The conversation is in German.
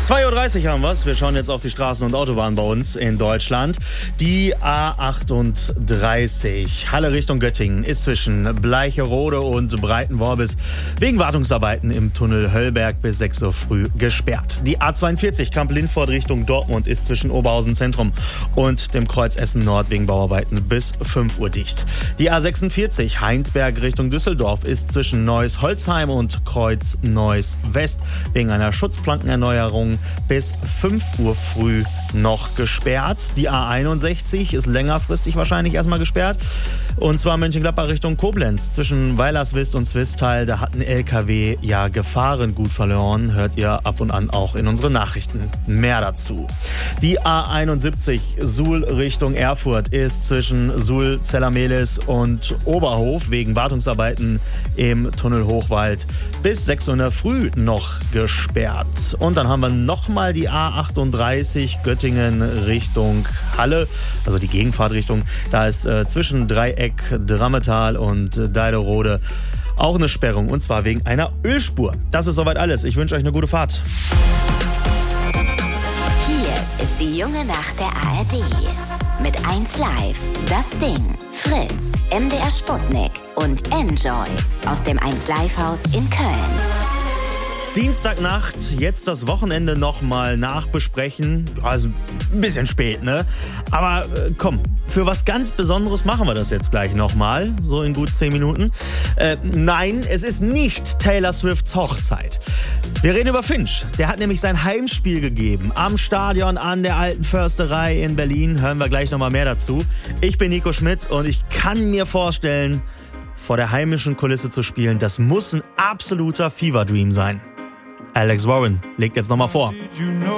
2:30 Uhr haben wir's. Wir schauen jetzt auf die Straßen und Autobahnen bei uns in Deutschland. Die A38 Halle Richtung Göttingen ist zwischen Bleicherode und Breitenworbis wegen Wartungsarbeiten im Tunnel Höllberg bis 6 Uhr früh gesperrt. Die A42 Kamp-Lindfort Richtung Dortmund ist zwischen Oberhausen Zentrum und dem Kreuz Essen Nord wegen Bauarbeiten bis 5 Uhr dicht. Die A46 Heinsberg Richtung Düsseldorf ist zwischen Neuss-Holzheim und Kreuz Neuss West wegen einer Schutzplankenerneuerung bis 5 Uhr früh noch gesperrt. Die A61 ist längerfristig wahrscheinlich erstmal gesperrt. Und zwar Mönchengladbach Richtung Koblenz. Zwischen Weilerswist und Swisttal, da hat ein LKW ja Gefahrengut verloren. Hört ihr ab und an auch in unseren Nachrichten. Mehr dazu. Die A71 Suhl Richtung Erfurt ist zwischen Suhl, Zellermehlis und Oberhof wegen Wartungsarbeiten im Tunnel Hochwald bis 6 Uhr in der Früh noch gesperrt. Und dann haben wir nochmal die A38 Göttingen Richtung Halle, also die Gegenfahrtrichtung. Da ist zwischen Dreieck, Drammetal und Deiderode auch eine Sperrung, und zwar wegen einer Ölspur. Das ist soweit alles. Ich wünsche euch eine gute Fahrt. Hier ist die junge Nacht der ARD. Mit 1Live, Das Ding, Fritz, MDR Sputnik und Enjoy aus dem 1Live-Haus in Köln. Dienstagnacht, jetzt das Wochenende nochmal nachbesprechen. Also ein bisschen spät, ne? Aber komm, für was ganz Besonderes machen wir das jetzt gleich nochmal, so in gut 10 Minuten. Nein, es ist nicht Taylor Swifts Hochzeit. Wir reden über Finch. Der hat nämlich sein Heimspiel gegeben am Stadion an der Alten Försterei in Berlin. Hören wir gleich nochmal mehr dazu. Ich bin Nico Schmidt und ich kann mir vorstellen, vor der heimischen Kulisse zu spielen, das muss ein absoluter Fever Dream sein. Alex Warren legt jetzt nochmal vor.